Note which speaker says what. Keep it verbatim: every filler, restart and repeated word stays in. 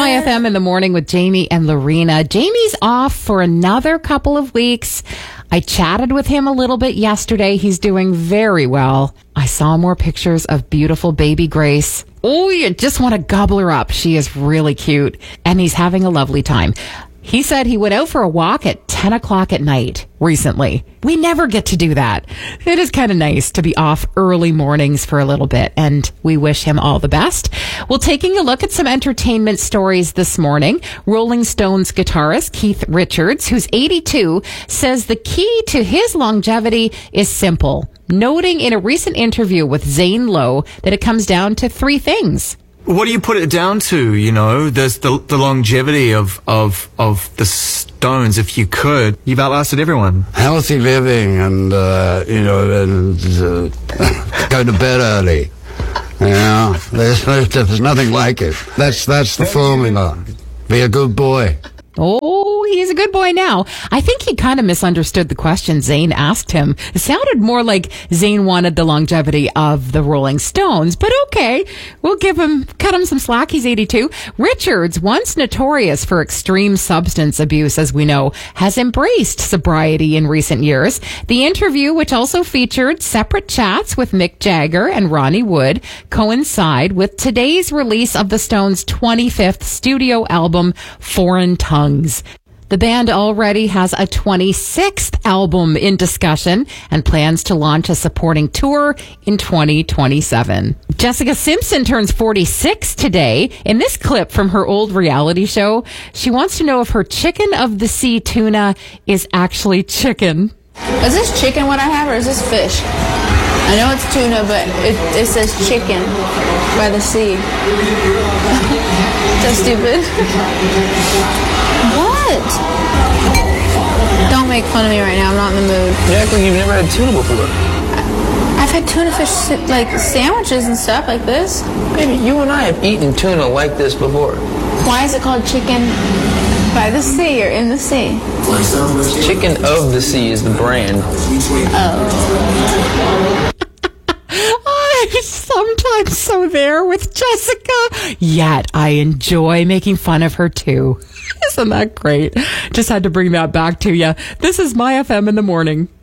Speaker 1: My F M in the morning with Jamie and Lorena. Jamie's off for another couple of weeks. I chatted with him a little bit yesterday. He's doing very well. I saw more pictures of beautiful baby Grace. Oh, you just want to gobble her up. She is really cute. And he's having a lovely time. He said he went out for a walk at ten o'clock at night recently. We never get to do that. It is kind of nice to be off early mornings for a little bit, and we wish him all the best. Well, taking a look at some entertainment stories this morning, Rolling Stones guitarist Keith Richards, who's eighty-two, says the key to his longevity is simple, noting in a recent interview with Zane Lowe that it comes down to three things.
Speaker 2: What do you put it down to? You know, there's the the longevity of, of, of the Stones. If you could, you've outlasted everyone.
Speaker 3: Healthy living and, uh, you know, and uh, go to bed early. You know, there's, there's nothing like it. That's, that's the formula. Be a good boy.
Speaker 1: Oh, he's a good boy now. I think he kind of misunderstood the question Zane asked him. It sounded more like Zane wanted the longevity of the Rolling Stones, but okay, we'll give him, cut him some slack. He's eighty-two. Richards, once notorious for extreme substance abuse, as we know, has embraced sobriety in recent years. The interview, which also featured separate chats with Mick Jagger and Ronnie Wood, coincide with today's release of the Stones' twenty-fifth studio album, Foreign Tongues. The band already has a twenty-sixth album in discussion and plans to launch a supporting tour in twenty twenty-seven. Jessica Simpson turns forty-six today. In this clip from her old reality show, she wants to know if her chicken of the sea tuna is actually chicken.
Speaker 4: Is this chicken what I have, or is this fish? I know it's tuna, but it, it says chicken by the sea. That's stupid. What? Don't make fun of me right now. I'm not in the mood.
Speaker 5: You act like you've never had tuna before.
Speaker 4: I've had tuna fish like sandwiches and stuff like this.
Speaker 5: Baby, you and I have eaten tuna like this before.
Speaker 4: Why is it called chicken by the sea or in the sea?
Speaker 5: Chicken of the Sea is the brand.
Speaker 4: Oh.
Speaker 1: I'm sometimes so there with Jessica, yet I enjoy making fun of her too. Isn't that great? Just had to bring that back to you. This is My F M in the morning.